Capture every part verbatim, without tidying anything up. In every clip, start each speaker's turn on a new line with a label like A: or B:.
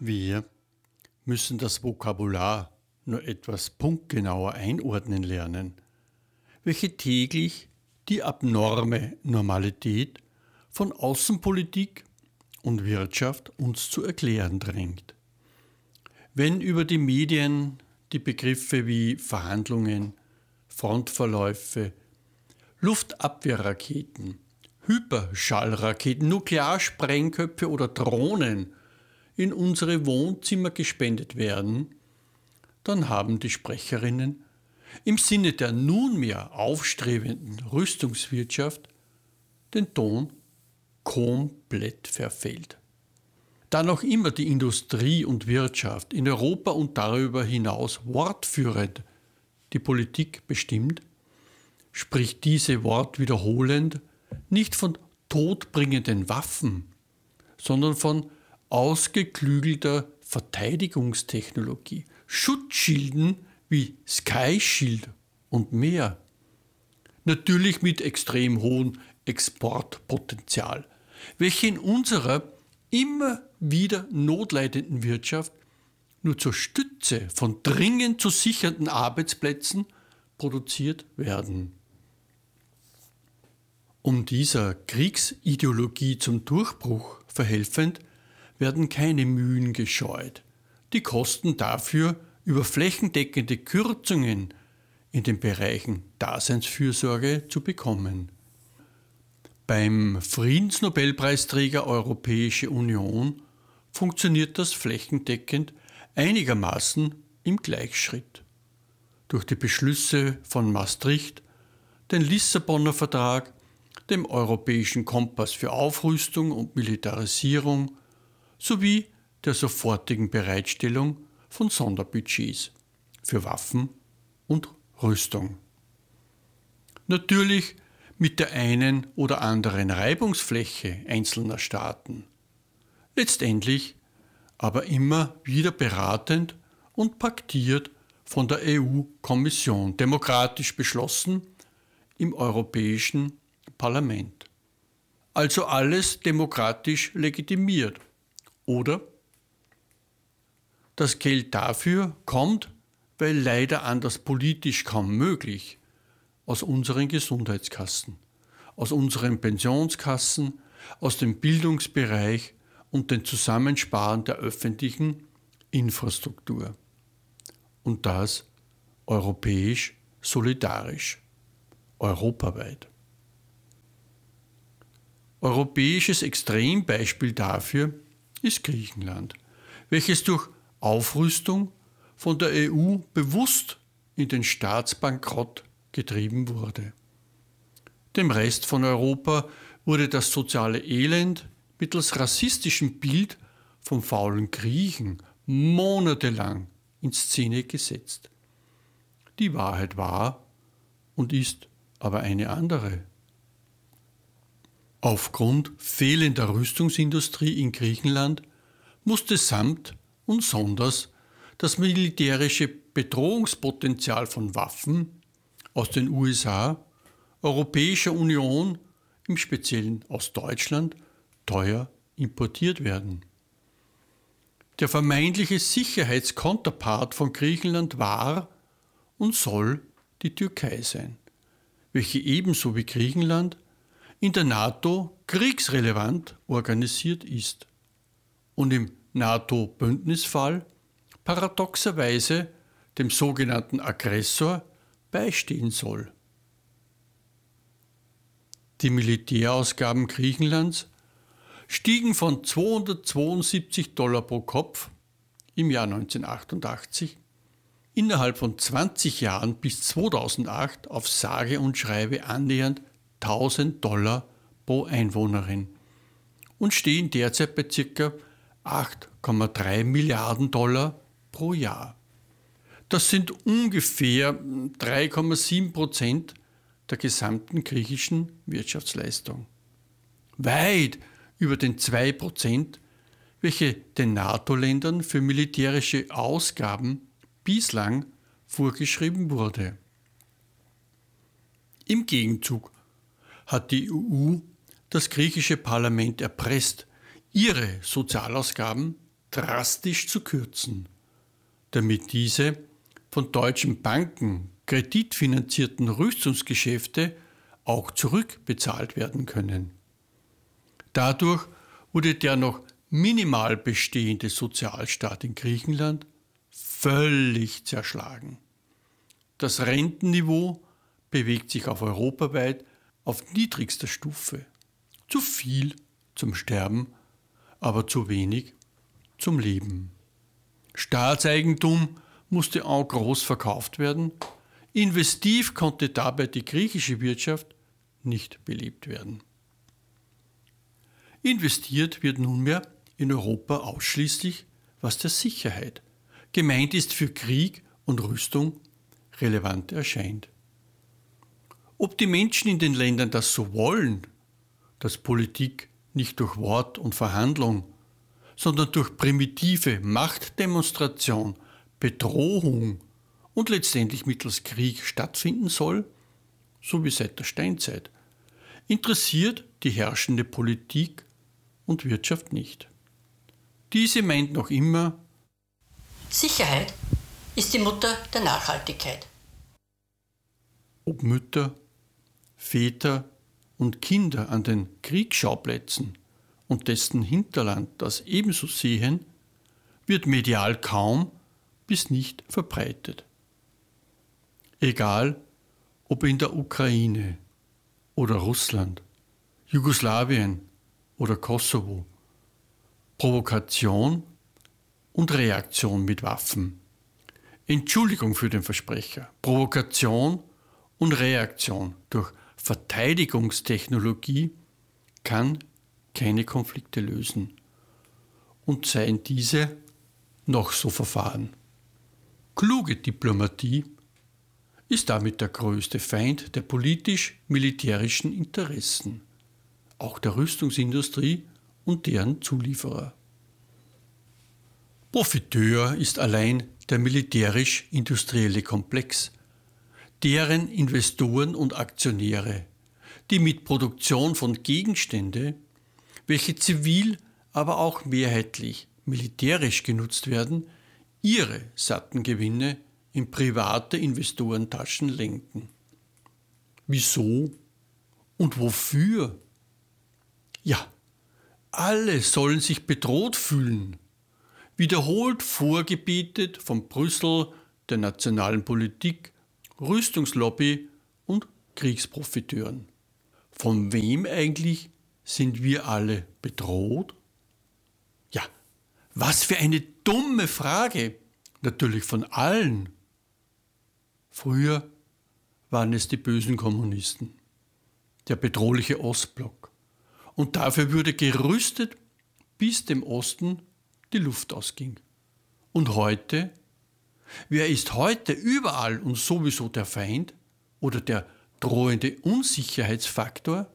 A: Wir müssen das Vokabular nur etwas punktgenauer einordnen lernen, welche täglich die abnorme Normalität von Außenpolitik und Wirtschaft uns zu erklären drängt. Wenn über die Medien die Begriffe wie Verhandlungen, Frontverläufe, Luftabwehrraketen, Hyperschallraketen, Nuklearsprengköpfe oder Drohnen in unsere Wohnzimmer gespendet werden, dann haben die Sprecherinnen im Sinne der nunmehr aufstrebenden Rüstungswirtschaft den Ton komplett verfehlt. Da noch immer die Industrie und Wirtschaft in Europa und darüber hinaus wortführend die Politik bestimmt, spricht diese wortwiederholend nicht von todbringenden Waffen, sondern von ausgeklügelter Verteidigungstechnologie, Schutzschilden wie Sky Shield und mehr. Natürlich mit extrem hohem Exportpotenzial, welche in unserer immer wieder notleidenden Wirtschaft nur zur Stütze von dringend zu sichernden Arbeitsplätzen produziert werden. Um dieser Kriegsideologie zum Durchbruch verhelfend, werden keine Mühen gescheut, die Kosten dafür über flächendeckende Kürzungen in den Bereichen Daseinsfürsorge zu bekommen. Beim Friedensnobelpreisträger Europäische Union funktioniert das flächendeckend einigermaßen im Gleichschritt. Durch die Beschlüsse von Maastricht, den Lissabonner Vertrag, dem Europäischen Kompass für Aufrüstung und Militarisierung sowie der sofortigen Bereitstellung von Sonderbudgets für Waffen und Rüstung. Natürlich mit der einen oder anderen Reibungsfläche einzelner Staaten. Letztendlich aber immer wieder beratend und paktiert von der E U-Kommission, demokratisch beschlossen im Europäischen Parlament. Also alles demokratisch legitimiert. Oder das Geld dafür kommt, weil leider anders politisch kaum möglich, aus unseren Gesundheitskassen, aus unseren Pensionskassen, aus dem Bildungsbereich und dem Zusammensparen der öffentlichen Infrastruktur. Und das europäisch solidarisch, europaweit. Europäisches Extrembeispiel dafür ist Griechenland, welches durch Aufrüstung von der E U bewusst in den Staatsbankrott getrieben wurde. Dem Rest von Europa wurde das soziale Elend mittels rassistischem Bild vom faulen Griechen monatelang in Szene gesetzt. Die Wahrheit war und ist aber eine andere. Aufgrund fehlender Rüstungsindustrie in Griechenland musste samt und sonders das militärische Bedrohungspotenzial von Waffen aus den U S A, Europäischer Union, im Speziellen aus Deutschland, teuer importiert werden. Der vermeintliche Sicherheitskonterpart von Griechenland war und soll die Türkei sein, welche ebenso wie Griechenland in der NATO kriegsrelevant organisiert ist und im NATO-Bündnisfall paradoxerweise dem sogenannten Aggressor beistehen soll. Die Militärausgaben Griechenlands stiegen von zweihundertzweiundsiebzig Dollar pro Kopf im Jahr neunzehnhundertachtundachtzig innerhalb von zwanzig Jahren bis zweitausendacht auf sage und schreibe annähernd tausend Dollar pro Einwohnerin und stehen derzeit bei ca. acht Komma drei Milliarden Dollar pro Jahr. Das sind ungefähr drei Komma sieben Prozent der gesamten griechischen Wirtschaftsleistung. Weit über den zwei Prozent, welche den NATO-Ländern für militärische Ausgaben bislang vorgeschrieben wurde. Im Gegenzug hat die E U das griechische Parlament erpresst, ihre Sozialausgaben drastisch zu kürzen, damit diese von deutschen Banken kreditfinanzierten Rüstungsgeschäfte auch zurückbezahlt werden können. Dadurch wurde der noch minimal bestehende Sozialstaat in Griechenland völlig zerschlagen. Das Rentenniveau bewegt sich auf europaweit auf niedrigster Stufe. Zu viel zum Sterben, aber zu wenig zum Leben. Staatseigentum musste en gros verkauft werden. Investiv konnte dabei die griechische Wirtschaft nicht belebt werden. Investiert wird nunmehr in Europa ausschließlich, was der Sicherheit, gemeint ist für Krieg und Rüstung, relevant erscheint. Ob die Menschen in den Ländern das so wollen, dass Politik nicht durch Wort und Verhandlung, sondern durch primitive Machtdemonstration, Bedrohung und letztendlich mittels Krieg stattfinden soll, so wie seit der Steinzeit, interessiert die herrschende Politik und Wirtschaft nicht. Diese meint noch immer,
B: Sicherheit ist die Mutter der Nachhaltigkeit.
A: Ob Mütter, Väter und Kinder an den Kriegsschauplätzen und dessen Hinterland das ebenso sehen, wird medial kaum bis nicht verbreitet. Egal, ob in der Ukraine oder Russland, Jugoslawien oder Kosovo, Provokation und Reaktion mit Waffen. Entschuldigung für den Versprecher, Provokation und Reaktion durch Verteidigungstechnologie kann keine Konflikte lösen. Und seien diese noch so verfahren. Kluge Diplomatie ist damit der größte Feind der politisch-militärischen Interessen, auch der Rüstungsindustrie und deren Zulieferer. Profiteur ist allein der militärisch-industrielle Komplex, deren Investoren und Aktionäre, die mit Produktion von Gegenstände, welche zivil, aber auch mehrheitlich militärisch genutzt werden, ihre satten Gewinne in private Investorentaschen lenken. Wieso und wofür? Ja, alle sollen sich bedroht fühlen. Wiederholt vorgebietet von Brüssel, der nationalen Politik, Rüstungslobby und Kriegsprofiteuren. Von wem eigentlich sind wir alle bedroht? Ja, was für eine dumme Frage. Natürlich von allen. Früher waren es die bösen Kommunisten, der bedrohliche Ostblock. Und dafür wurde gerüstet, bis dem Osten die Luft ausging. Und heute? Wer ist heute überall und sowieso der Feind oder der drohende Unsicherheitsfaktor?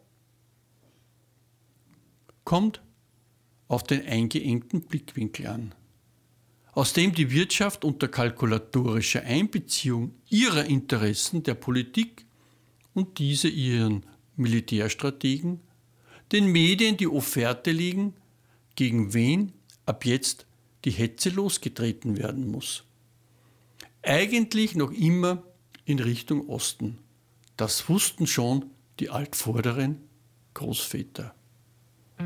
A: Kommt auf den eingeengten Blickwinkel an, aus dem die Wirtschaft unter kalkulatorischer Einbeziehung ihrer Interessen der Politik und diese ihren Militärstrategen den Medien die Offerte liegen, gegen wen ab jetzt die Hetze losgetreten werden muss. Eigentlich noch immer in Richtung Osten. Das wussten schon die altvorderen Großväter.